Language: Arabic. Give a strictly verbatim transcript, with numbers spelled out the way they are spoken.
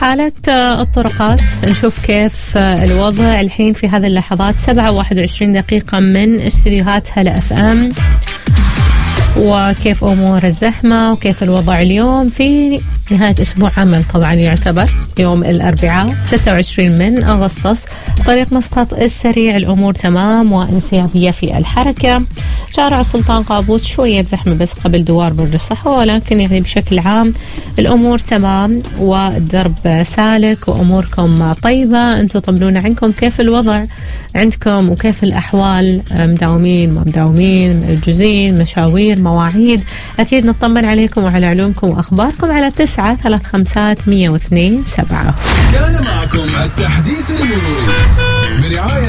حالة الطرقات نشوف كيف الوضع الحين في هذه اللحظات. سبعة وواحد وعشرين دقيقة من استديوهات هلا اف ام، وكيف أمور الزحمة وكيف الوضع اليوم في نهاية أسبوع عمل طبعا يعتبر يوم الأربعاء ستة وعشرين من أغسطس. طريق مسقط السريع الأمور تمام وانسيابية في الحركة. شارع السلطان قابوس شوية زحمة بس قبل دوار برج الصحوة، ولكن يعني بشكل عام الأمور تمام والدرب سالك وأموركم طيبة. أنتوا طمنونا عنكم كيف الوضع عندكم وكيف الأحوال، مداومين ما مداومين، مأجزين، مشاوير، مواعيد. أكيد نطمن عليكم وعلى علومكم وأخباركم على تسعة ثلاث خمسات مية واثنين سبعة. كان معكم التحديث المروري برعاية